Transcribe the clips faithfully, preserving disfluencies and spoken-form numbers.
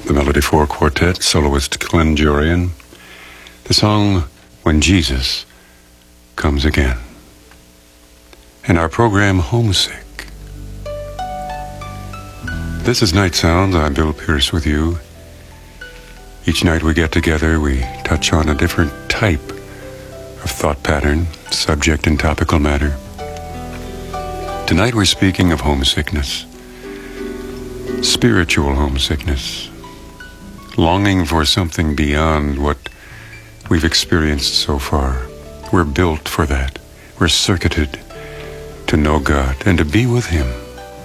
the Melody Four Quartet, soloist Glenn Jorian. The song, When Jesus Comes Again. And our program, Homesick. This is Night Sounds. I'm Bill Pierce with you. Each night we get together, we touch on a different type of thought pattern, subject, and topical matter. Tonight we're speaking of homesickness. Spiritual homesickness. Longing for something beyond what we've experienced so far. We're built for that. We're circuited to know God and to be with Him.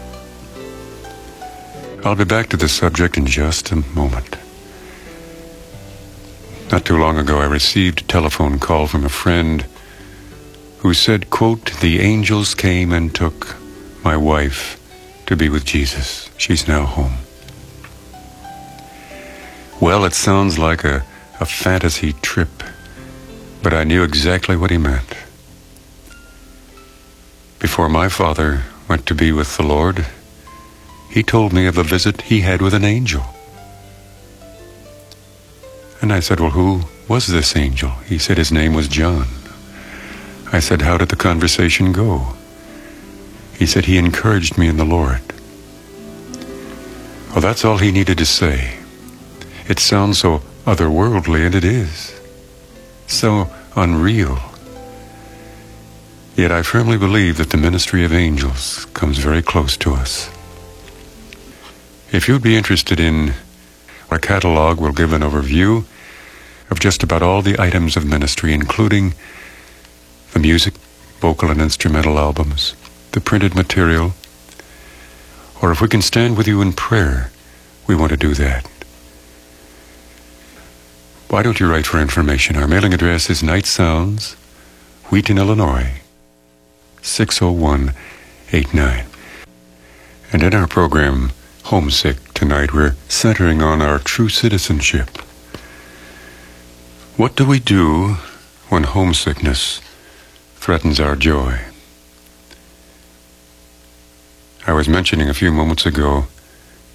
I'll be back to the subject in just a moment. Not too long ago, I received a telephone call from a friend who said, quote, "The angels came and took my wife to be with Jesus. She's now home." Well, it sounds like a, a fantasy trip, but I knew exactly what he meant. Before my father went to be with the Lord, he told me of a visit he had with an angel. And I said, "Well, who was this angel?" He said his name was John. I said, "How did the conversation go?" He said, "He encouraged me in the Lord." Well, that's all he needed to say. It sounds so otherworldly, and it is. So unreal. Yet I firmly believe that the ministry of angels comes very close to us. If you'd be interested in our catalog, will give an overview of just about all the items of ministry, including the music, vocal and instrumental albums, the printed material, or if we can stand with you in prayer, we want to do that. Why don't you write for information? Our mailing address is Night Sounds, Wheaton, Illinois, six oh one eight nine. And in our program, Homesick, tonight we're centering on our true citizenship. What do we do when homesickness threatens our joy? I was mentioning a few moments ago